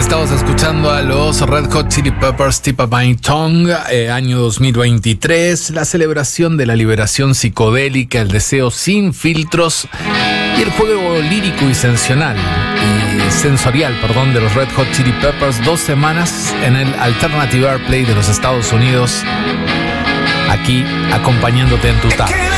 Estamos escuchando a los Red Hot Chili Peppers, Tip of My Tongue, año 2023, la celebración de la liberación psicodélica, el deseo sin filtros y el juego lírico y sensorial, de los Red Hot Chili Peppers. 2 semanas en el Alternative Airplay de los Estados Unidos, aquí acompañándote en tu tarde.